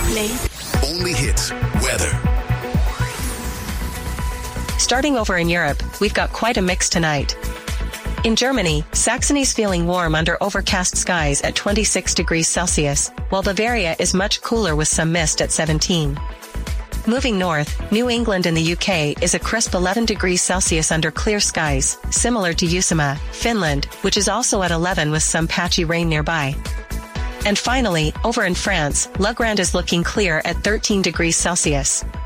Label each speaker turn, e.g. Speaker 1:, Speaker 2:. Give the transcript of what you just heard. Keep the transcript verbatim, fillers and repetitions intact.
Speaker 1: Play.
Speaker 2: Only hits. Weather.
Speaker 3: Starting over in Europe, we've got quite a mix tonight. In Germany, Saxony's feeling warm under overcast skies at twenty-six degrees Celsius, while Bavaria is much cooler with some mist at seventeen. Moving north, New England in the U K is a crisp eleven degrees Celsius under clear skies, similar to Uusimaa, Finland, which is also at eleven with some patchy rain nearby. And finally, over in France, La Grande is looking clear at thirteen degrees Celsius.